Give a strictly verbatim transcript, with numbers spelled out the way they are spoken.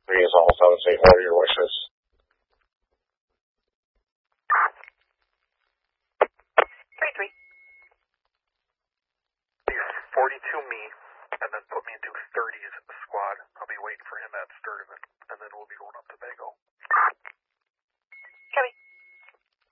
Three is almost on the same. What are your wishes? Three, three. forty-two me, and then put me into thirties squad. I'll be waiting for him at Sturtevant, and then we'll be going up to Bago.